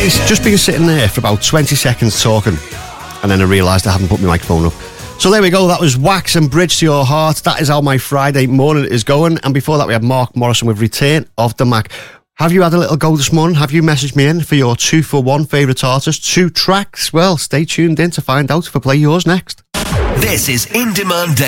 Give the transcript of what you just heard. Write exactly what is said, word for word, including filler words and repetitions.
It's just been sitting there for about twenty seconds talking, and then I realised I haven't put my microphone up. So there we go, that was Wax and Bridge to Your Heart. That is how my Friday morning is going. And before that we had Mark Morrison with Return of the Mac. Have you had a little go this morning? Have you messaged me in for your two for one favourite artists? Two tracks? Well, stay tuned in to find out if I play yours next. This is In Demand